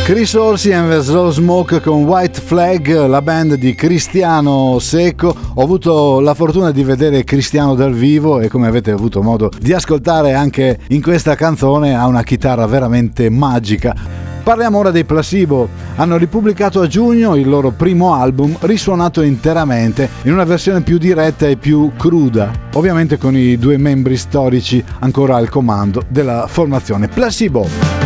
Chris Orsi and the Slow Smoke con White Flag, la band di Cristiano Secco. Ho avuto la fortuna di vedere Cristiano dal vivo e, come avete avuto modo di ascoltare anche in questa canzone, ha una chitarra veramente magica. Parliamo ora dei Placebo. Hanno ripubblicato a giugno il loro primo album, risuonato interamente in una versione più diretta e più cruda, ovviamente con i due membri storici ancora al comando della formazione Placebo.